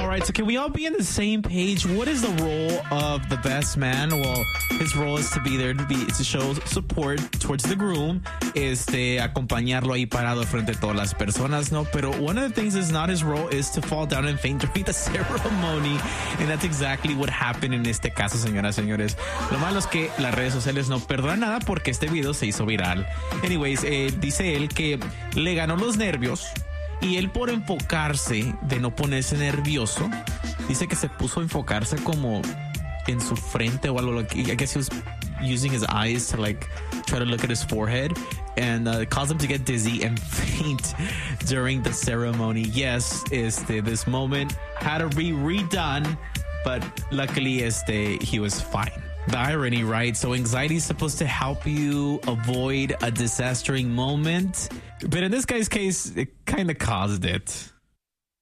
right, so can we all be on the same page? What is the role of the best man? Well, his role is to be there to show support towards the groom, acompañarlo ahí parado frente a todas las personas, ¿no? Pero one of the things is not his role is to fall down and faint during the ceremony, and that's exactly what happened en este caso, señoras y señores. Lo malo es que las redes sociales no perdonan nada porque este video se hizo viral. Anyways, dice él que le ganó los nervios. Y él, por enfocarse de no ponerse nervioso, dice que se puso a enfocarse como en su frente o algo. I guess he was using his eyes to like try to look at his forehead, and it caused him to get dizzy and faint during the ceremony. Yes, this moment had to be redone, but luckily he was fine. The irony, right? So anxiety is supposed to help you avoid a disastering moment. But in this guy's case, it kind of caused it.